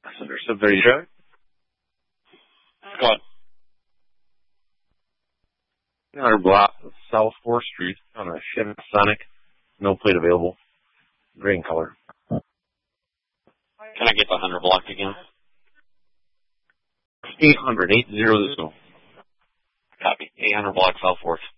Understood. There you go. Go on. 100 block of South 4th Street on a Chevy Sonic. No plate available. Green color. Can I get the 100 block again? 800, 800. Copy. 800 block South 4th.